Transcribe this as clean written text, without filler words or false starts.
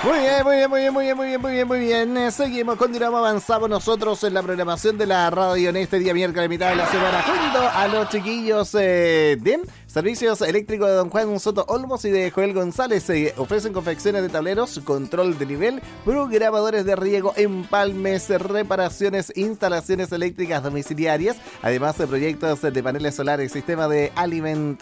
Muy bien, muy bien, muy bien, muy bien, muy bien, muy bien, muy bien. Seguimos, continuamos, avanzamos nosotros en la programación de la radio en este día miércoles, mitad de la semana, junto a los chiquillos de Servicios Eléctricos de Don Juan Soto Olmos y de Joel González. Ofrecen confecciones de tableros, control de nivel, programadores de riego, empalmes, reparaciones, instalaciones eléctricas domiciliarias, además de proyectos de paneles solares, sistema de alimentación